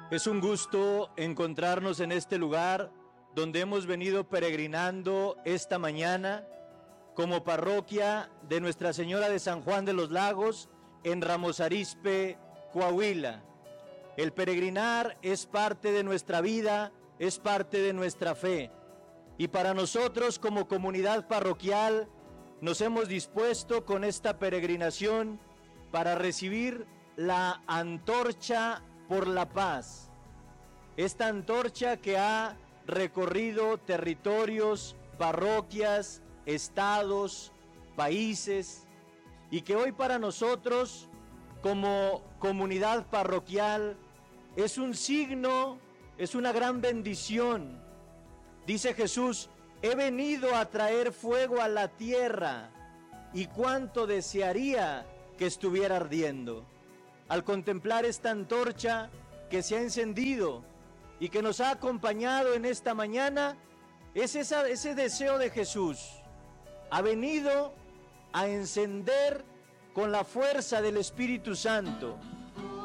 Es un gusto encontrarnos en este lugar donde hemos venido peregrinando esta mañana como parroquia de Nuestra Señora de San Juan de los Lagos en Ramos Arizpe, Coahuila. El peregrinar es parte de nuestra vida, es parte de nuestra fe. Y para nosotros como comunidad parroquial nos hemos dispuesto con esta peregrinación para recibir la antorcha por la paz. Esta antorcha que ha recorrido territorios, parroquias, estados, países, y que hoy para nosotros como comunidad parroquial es un signo, es una gran bendición. Dice Jesús: he venido a traer fuego a la tierra, y cuánto desearía que estuviera ardiendo. Al contemplar esta antorcha que se ha encendido y que nos ha acompañado en esta mañana, es ese deseo de Jesús. Ha venido a encender con la fuerza del Espíritu Santo